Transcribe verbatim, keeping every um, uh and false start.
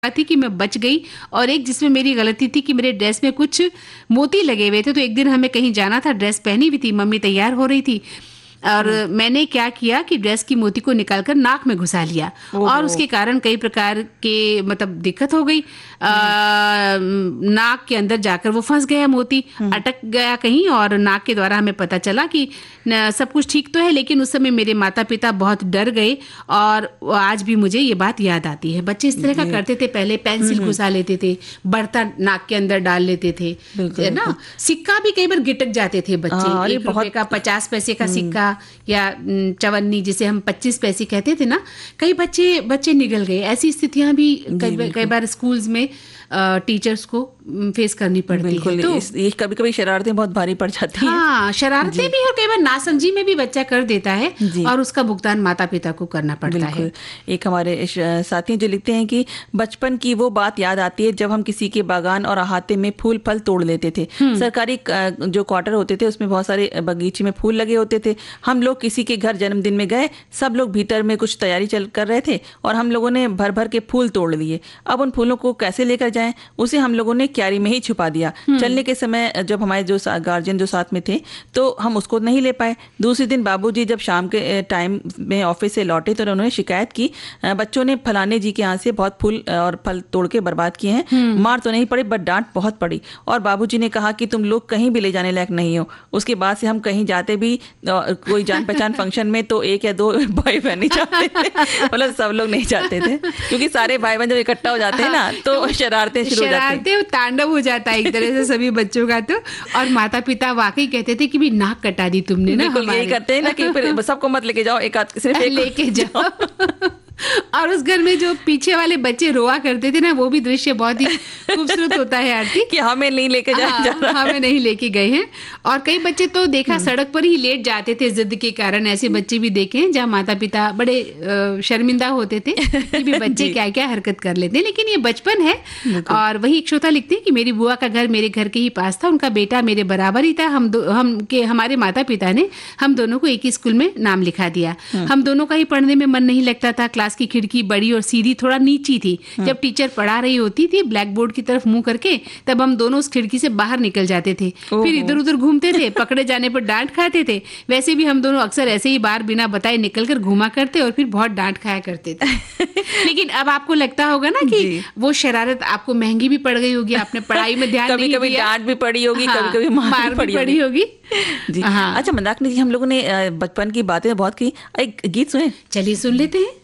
थी कि मैं बच गई, और एक जिसमें मेरी गलती थी कि मेरे ड्रेस में कुछ मोती लगे हुए थे। तो एक दिन हमें कहीं जाना था, ड्रेस पहनी हुई थी, मम्मी तैयार हो रही थी और मैंने क्या किया कि ड्रेस की मोती को निकालकर नाक में घुसा लिया और उसके कारण कई प्रकार के मतलब दिक्कत हो गई। आ, नाक के अंदर जाकर वो फंस गया मोती, अटक गया कहीं, और नाक के द्वारा हमें पता चला कि न, सब कुछ ठीक तो है। लेकिन उस समय मेरे माता पिता बहुत डर गए और आज भी मुझे ये बात याद आती है। बच्चे इस तरह का करते थे, पहले पेंसिल घुसा लेते थे, बढ़ता नाक के अंदर डाल लेते थे, है ना। सिक्का भी कई बार गिटक जाते थे बच्चे, एक रुपए का, पचास पैसे का सिक्का या चवन्नी जिसे हम पच्चीस पैसे कहते थे ना, कई बच्चे बच्चे निगल गए। ऐसी स्थितियां भी कई बार स्कूल्स में टीचर्स को फेस करनी पड़ती है। तो ये कभी कभी शरारतें बहुत भारी पड़ जाती हैं। हाँ, शरारतें भी और कई बार नासमझी में भी बच्चा कर देता है और उसका भुगतान माता पिता को करना पड़ता है। एक हमारे साथी जो लिखते हैं कि बचपन की वो बात याद आती है जब हम किसी के बागान और अहाते में फूल फल तोड़ लेते थे। सरकारी जो क्वार्टर होते थे उसमें बहुत सारे बगीचे में फूल लगे होते थे। हम लोग किसी के घर जन्मदिन में गए, सब लोग भीतर में कुछ तैयारी चल कर रहे थे और हम लोगों ने भर भर के फूल तोड़ लिए। अब उन फूलों को कैसे लेकर जाएं, उसे हम लोगों ने क्यारी में ही छुपा दिया। चलने के समय जब हमारे जो गार्जियन जो साथ में थे तो हम उसको नहीं ले पाए। दूसरे दिन बाबूजी जब शाम के टाइम में ऑफिस से लौटे तो उन्होंने शिकायत की, बच्चों ने फलाने जी के यहाँ से बहुत फूल और फल तोड़ के बर्बाद किए हैं। मार तो नहीं पड़ी बट डांट बहुत पड़ी और बाबूजी ने कहा कि तुम लोग कहीं भी ले जाने लायक नहीं हो। उसके बाद से हम कहीं जाते भी कोई जान पहचान फंक्शन में तो एक या दो भाई बहन नहीं जाते थे, मतलब सब लोग नहीं जाते थे क्योंकि सारे भाई बहन जब इकट्ठा हो जाते हैं ना तो शरारतें शुरू हो जाती हैं, तांडव हो जाता है एक तरह से सभी बच्चों का। तो और माता पिता वाकई कहते थे कि भी नाक कटा दी तुमने ना। बिल्कुल यही करते हैं ना कि फिर सबको मत लेके जाओ, एक आध सिर्फ एक लेके जाओ। और उस घर में जो पीछे वाले बच्चे रोआ करते थे ना, वो भी दृश्य बहुत ही खूबसूरत होता है आरती, कि हमें नहीं लेके जा, हाँ, जा रहा हमें नहीं लेके गए हैं। और कई बच्चे तो देखा सड़क पर ही लेट जाते थे जिद के कारण। ऐसे बच्चे भी देखे हैं जहाँ माता पिता बड़े शर्मिंदा होते थे कि भी बच्चे क्या क्या हरकत कर लेते हैं। लेकिन ये बचपन है। और वही एक श्रोता लिखते हैं कि मेरी बुआ का घर मेरे घर के ही पास था, उनका बेटा मेरे बराबर ही था। हम दो हम के हमारे माता पिता ने हम दोनों को एक ही स्कूल में नाम लिखा दिया। हम दोनों का ही पढ़ने में मन नहीं लगता था। क्लास की खिड़की बड़ी और सीधी थोड़ा नीची थी। जब टीचर पढ़ा रही होती थी ब्लैक बोर्ड की तरफ मुंह करके, तब हम दोनों उस खिड़की से बाहर निकल जाते थे, फिर इधर उधर घूमते थे, पकड़े जाने पर डांट खाते थे। वैसे भी हम दोनों अक्सर ऐसे ही बाहर बिना बताए निकल कर घूमा करते और फिर बहुत डांट खाया करते थे। लेकिन अब आपको लगता होगा ना कि वो शरारत आपको महंगी भी पड़ गई होगी, आपने पढ़ाई में ध्यान कभी नहीं कभी दिया, डांट भी पड़ी होगी, हाँ, कभी कभी मार भी पड़ी, पड़ी होगी जी। हाँ। अच्छा मंदाकिनी जी, हम लोगों ने बचपन की बातें बहुत की, एक गीत सुने? चलिए सुन लेते हैं।